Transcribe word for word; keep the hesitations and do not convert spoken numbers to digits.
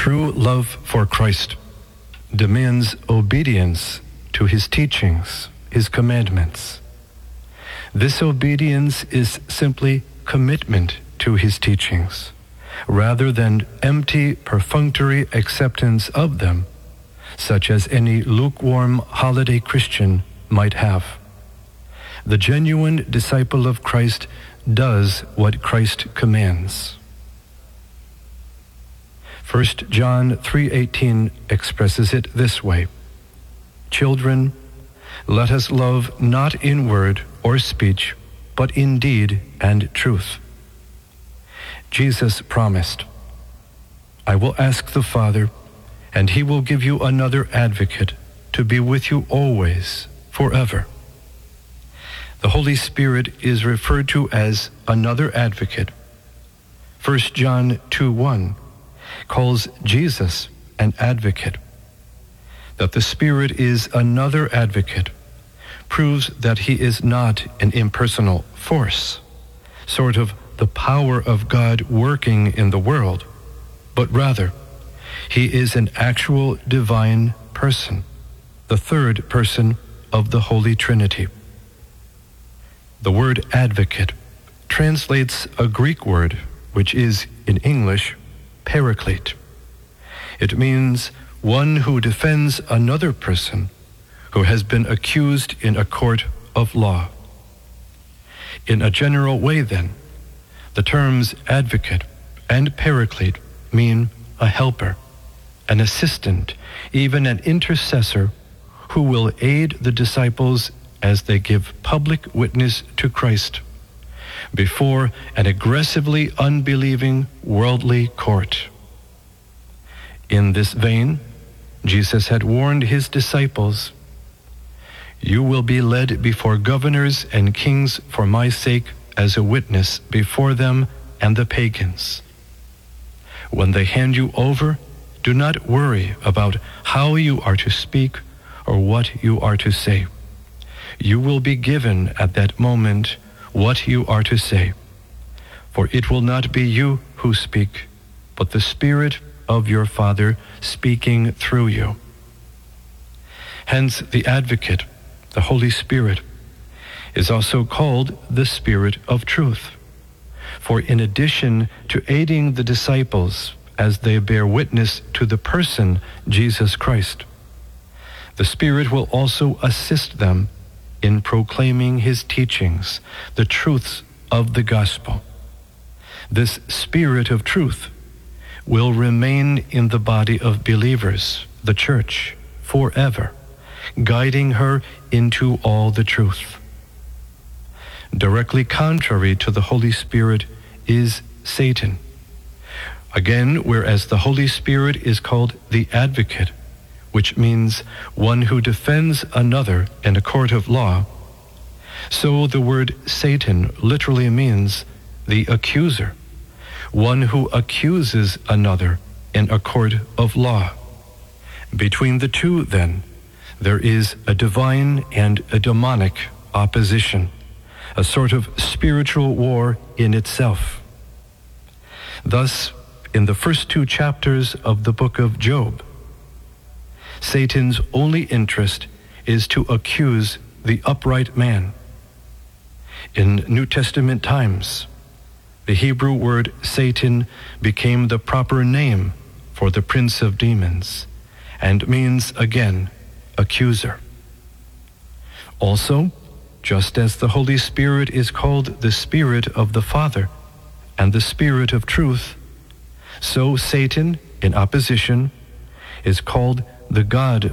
True love for Christ demands obedience to his teachings, his commandments. This obedience is simply commitment to his teachings, rather than empty, perfunctory acceptance of them, such as any lukewarm holiday Christian might have. The genuine disciple of Christ does what Christ commands. First John three eighteen expresses it this way: Children, let us love not in word or speech, but in deed and truth. Jesus promised, I will ask the Father, and he will give you another advocate to be with you always, forever. The Holy Spirit is referred to as another advocate. First John two one calls Jesus an advocate. That the Spirit is another advocate proves that he is not an impersonal force, sort of the power of God working in the world, but rather, he is an actual divine person, the third person of the Holy Trinity. The word advocate translates a Greek word, which is, in English, paraclete. It means one who defends another person who has been accused in a court of law. In a general way, then, the terms advocate and paraclete mean a helper, an assistant, even an intercessor who will aid the disciples as they give public witness to Christ before an aggressively unbelieving worldly court. In this vein, Jesus had warned his disciples, You will be led before governors and kings for my sake as a witness before them and the pagans. When they hand you over, do not worry about how you are to speak or what you are to say. You will be given at that moment what you are to say. For it will not be you who speak, but the Spirit of your Father speaking through you. Hence, the Advocate, the Holy Spirit, is also called the Spirit of Truth. For in addition to aiding the disciples as they bear witness to the person Jesus Christ, the Spirit will also assist them in proclaiming his teachings, the truths of the gospel. This Spirit of truth will remain in the body of believers, the church, forever, guiding her into all the truth. Directly contrary to the Holy Spirit is Satan. Again, whereas the Holy Spirit is called the Advocate, which means one who defends another in a court of law, so the word Satan literally means the accuser, one who accuses another in a court of law. Between the two, then, there is a divine and a demonic opposition, a sort of spiritual war in itself. Thus, in the first two chapters of the book of Job, Satan's only interest is to accuse the upright man. In New Testament times, the Hebrew word Satan became the proper name for the prince of demons and means, again, accuser. Also, just as the Holy Spirit is called the Spirit of the Father and the Spirit of truth, so Satan, in opposition, is called the God